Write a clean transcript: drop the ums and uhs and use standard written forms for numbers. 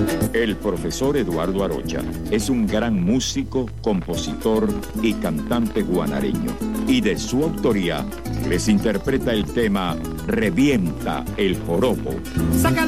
El profesor Eduardo Arocha es un gran músico, compositor y cantante guanareño. Y de su autoría les interpreta el tema Revienta el Joropo.